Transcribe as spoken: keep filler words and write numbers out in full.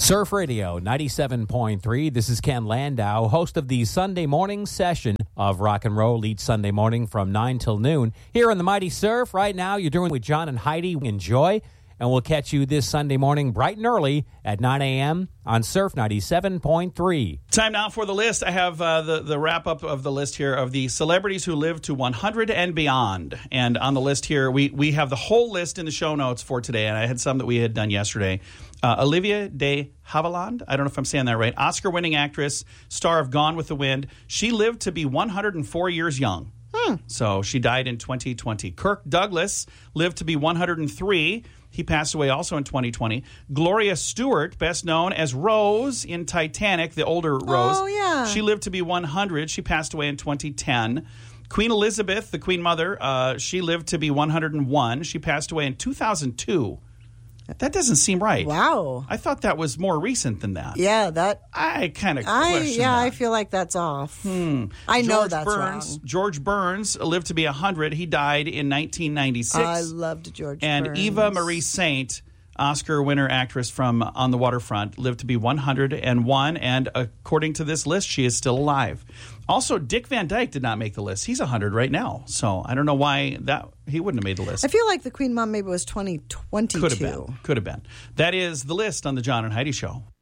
Surf Radio ninety-seven point three. This is Ken Landau, host of the Sunday morning session of Rock and Roll each Sunday morning from nine till noon. Here on the Mighty Surf, right now, you're doing with John and Heidi. Enjoy, and we'll catch you this Sunday morning bright and early at nine a.m. on Surf ninety-seven point three. Time now for the list. I have uh, the, the wrap-up of the list here of the celebrities who live to one hundred and beyond. And on the list here, we, we have the whole list in the show notes for today, and I had some that we had done yesterday. Uh, Olivia de Havilland, I don't know if I'm saying that right, Oscar-winning actress, star of Gone with the Wind. She lived to be one hundred four years young. Hmm. So she died in twenty twenty. Kirk Douglas lived to be one hundred three. He passed away also in twenty twenty. Gloria Stewart, best known as Rose in Titanic, the older Rose. Oh, yeah. She lived to be one hundred. She passed away in twenty ten. Queen Elizabeth, the Queen Mother, uh, she lived to be one hundred one. She passed away in two thousand two. That doesn't seem right. Wow. I thought that was more recent than that. Yeah, that... I kind of I question Yeah, that. I feel like that's off. Hmm. I know George that's Burns, wrong. George Burns lived to be one hundred. He died in nineteen ninety-six. I loved George and Burns. Eva Marie Saint, Oscar winner actress from On the Waterfront, lived to be one hundred one, and according to this list, she is still alive. Also, Dick Van Dyke did not make the list. He's one hundred right now, so I don't know why that he wouldn't have made the list. I feel like the Queen Mom maybe was twenty twenty-two. Could have been. Could have been. That is the list on the John and Heidi Show.